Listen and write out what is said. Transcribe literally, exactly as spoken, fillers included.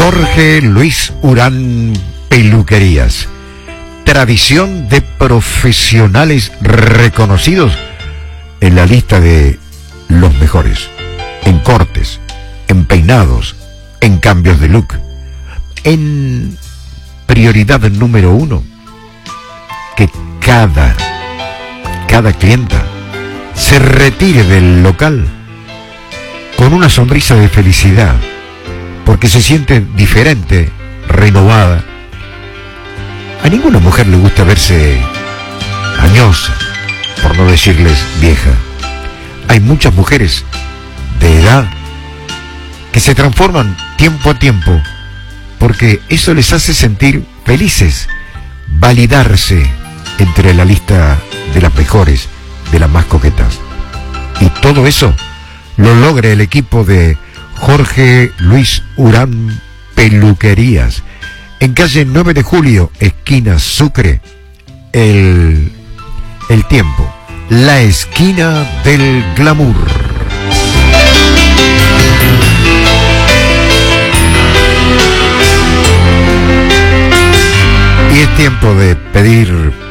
Jorge Luis Urán Peluquerías. Tradición de profesionales reconocidos en la lista de los mejores. En cortes, en peinados, en cambios de look. En prioridad número uno, que cada, cada clienta se retire del local con una sonrisa de felicidad, porque se siente diferente, renovada. A ninguna mujer le gusta verse añosa, por no decirles vieja. Hay muchas mujeres de edad que se transforman tiempo a tiempo porque eso les hace sentir felices, validarse entre la lista de las mejores, de las más coquetas. Y todo eso lo logra el equipo de Jorge Luis Urán Peluquerías, en calle nueve de julio, esquina Sucre. El, el tiempo, la esquina del glamour. Y es tiempo de pedir